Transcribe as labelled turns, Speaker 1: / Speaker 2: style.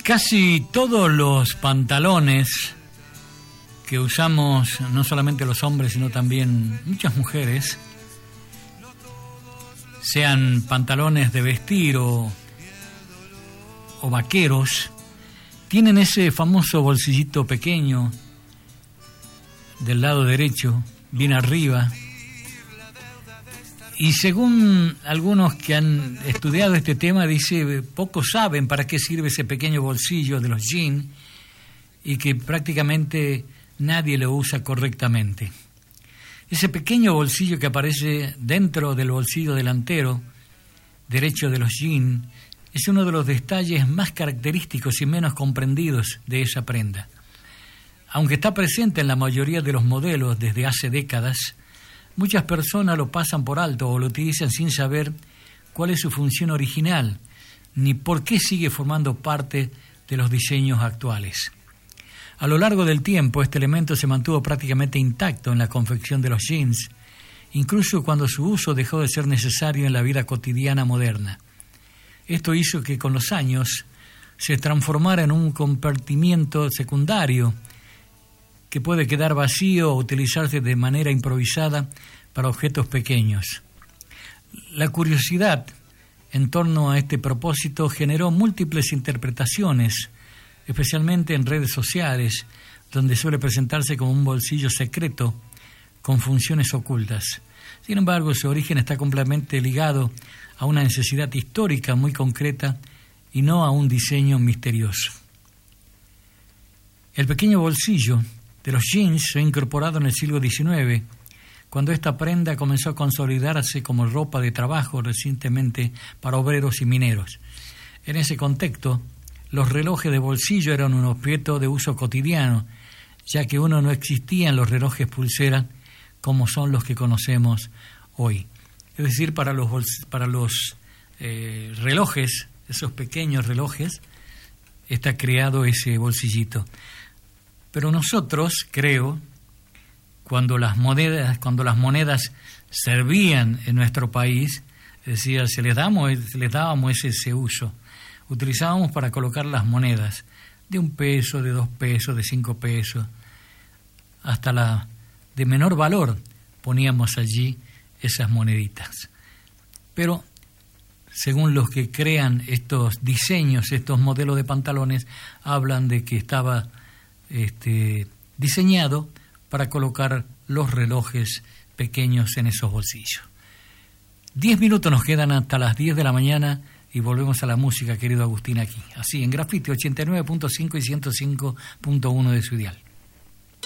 Speaker 1: Casi todos los pantalones que usamos, no solamente los hombres, sino también muchas mujeres, sean pantalones de vestir o vaqueros, tienen ese famoso bolsillito pequeño del lado derecho, bien arriba. Y según algunos que han estudiado este tema, dice, pocos saben para qué sirve ese pequeño bolsillo de los jeans y que prácticamente nadie lo usa correctamente. Ese pequeño bolsillo que aparece dentro del bolsillo delantero derecho de los jeans es uno de los detalles más característicos y menos comprendidos de esa prenda. Aunque está presente en la mayoría de los modelos desde hace décadas, muchas personas lo pasan por alto o lo utilizan sin saber cuál es su función original, ni por qué sigue formando parte de los diseños actuales. A lo largo del tiempo, este elemento se mantuvo prácticamente intacto en la confección de los jeans, incluso cuando su uso dejó de ser necesario en la vida cotidiana moderna. Esto hizo que con los años se transformara en un compartimiento secundario que puede quedar vacío o utilizarse de manera improvisada para objetos pequeños. La curiosidad en torno a este propósito generó múltiples interpretaciones, especialmente en redes sociales, donde suele presentarse como un bolsillo secreto con funciones ocultas. Sin embargo, su origen está completamente ligado a una necesidad histórica muy concreta y no a un diseño misterioso. El pequeño bolsillo de los jeans fue incorporado en el siglo XIX, cuando esta prenda comenzó a consolidarse como ropa de trabajo recientemente para obreros y mineros. En ese contexto, los relojes de bolsillo eran un objeto de uso cotidiano, ya que aún no existían los relojes pulsera como son los que conocemos hoy. Es decir, para los relojes, esos pequeños relojes, está creado ese bolsillito. Pero nosotros, creo, cuando las monedas servían en nuestro país, es decir, les dábamos ese uso. Utilizábamos para colocar las monedas de 1 peso, de 2 pesos, de 5 pesos, hasta la de menor valor poníamos allí esas moneditas. Pero según los que crean estos diseños, estos modelos de pantalones, hablan de que estaba diseñado para colocar los relojes pequeños en esos bolsillos. 10 minutos nos quedan hasta las 10 de la mañana y volvemos a la música, querido Agustín, aquí. Así, en Grafiti 89.5 y 105.1 de su dial.